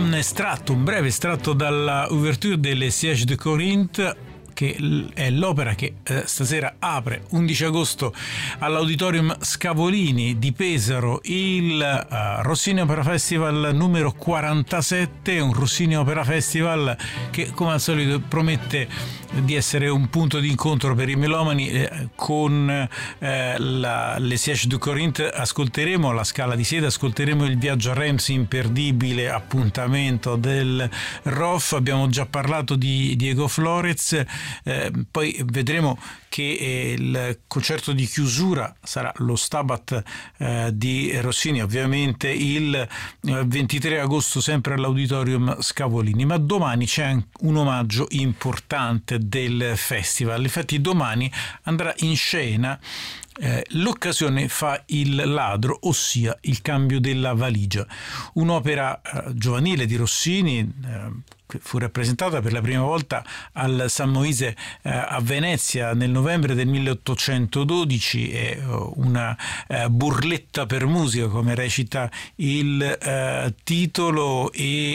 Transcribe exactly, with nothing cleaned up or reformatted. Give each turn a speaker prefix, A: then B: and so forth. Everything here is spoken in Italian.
A: un estratto, un breve estratto dalla Ouverture delle Sièges de Corinthe, che è l'opera che eh, stasera apre undici agosto all'Auditorium Scavolini di Pesaro il uh, Rossini Opera Festival numero quarantasette, un Rossini Opera Festival che come al solito promette di essere un punto di incontro per i melomani. Eh, con eh, la, le Sièges de Corinthe ascolteremo la Scala di Siena, ascolteremo il Viaggio a Reims, imperdibile appuntamento del R O F. Abbiamo già parlato di Diego Flórez. Eh, poi vedremo che eh, il concerto di chiusura sarà lo Stabat eh, di Rossini, ovviamente il eh, ventitré agosto sempre all'Auditorium Scavolini. Ma domani c'è un omaggio importante del festival. Infatti domani andrà in scena Eh, l'occasione fa il ladro, ossia il cambio della valigia, un'opera eh, giovanile di Rossini eh, che fu rappresentata per la prima volta al San Moise eh, a Venezia nel novembre del milleottocentododici. È una eh, burletta per musica, come recita il eh, titolo, e